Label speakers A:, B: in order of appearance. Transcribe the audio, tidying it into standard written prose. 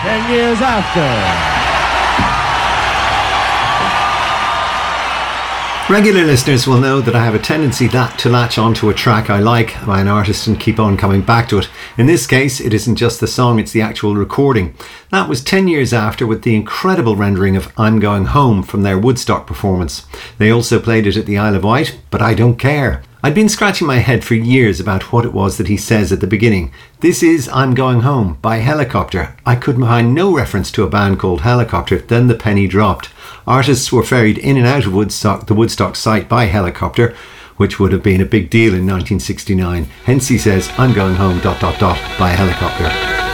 A: 10 years after.
B: Regular listeners will know that I have a tendency to latch onto a track I like by an artist and keep on coming back to it. In this case, it isn't just the song, it's the actual recording. That was 10 years after with the incredible rendering of I'm Going Home from their Woodstock performance. They also played it at the Isle of Wight, but I don't care. I'd been scratching my head for years about what it was that he says at the beginning. This is I'm Going Home by Helicopter. I could find no reference to a band called Helicopter, then the penny dropped. Artists were ferried in and out of the Woodstock site by helicopter, which would have been a big deal in 1969. Hence he says I'm going home ... by Helicopter.